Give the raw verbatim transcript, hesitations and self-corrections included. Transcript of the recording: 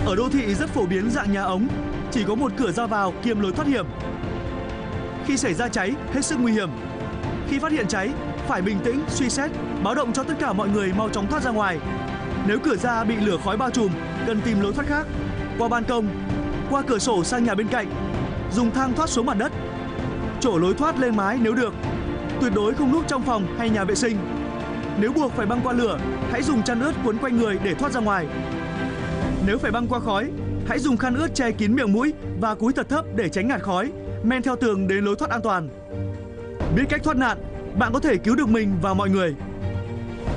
Ở đô thị rất phổ biến dạng nhà ống, chỉ có một cửa ra vào kiêm lối thoát hiểm. Khi xảy ra cháy, hết sức nguy hiểm. Khi phát hiện cháy, phải bình tĩnh, suy xét, báo động cho tất cả mọi người mau chóng thoát ra ngoài. Nếu cửa ra bị lửa khói bao trùm, cần tìm lối thoát khác, qua ban công, qua cửa sổ sang nhà bên cạnh, dùng thang thoát xuống mặt đất, trổ lối thoát lên mái nếu được. Tuyệt đối không núp trong phòng hay nhà vệ sinh. Nếu buộc phải băng qua lửa, hãy dùng chăn ướt quấn quanh người để thoát ra ngoài. Nếu phải băng qua khói, hãy dùng khăn ướt che kín miệng mũi và cúi thật thấp để tránh ngạt khói, men theo tường đến lối thoát an toàn. Biết cách thoát nạn, bạn có thể cứu được mình và mọi người.